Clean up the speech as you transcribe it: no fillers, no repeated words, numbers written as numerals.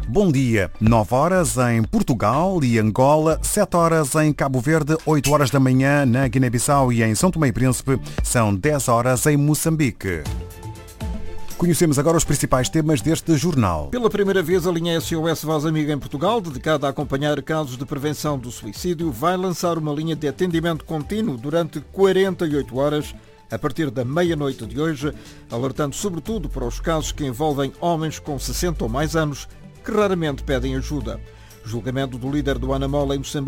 Bom dia. 9 horas em Portugal e Angola, 7 horas em Cabo Verde, 8 horas da manhã na Guiné-Bissau e em São Tomé e Príncipe, são 10 horas em Moçambique. Conhecemos agora os principais temas deste jornal. Pela primeira vez, a linha SOS Voz Amiga em Portugal, dedicada a acompanhar casos de prevenção do suicídio, vai lançar uma linha de atendimento contínuo durante 48 horas, a partir da meia-noite de hoje, alertando sobretudo para os casos que envolvem homens com 60 ou mais anos, que raramente pedem ajuda. Julgamento do líder do Anamola em Moçambique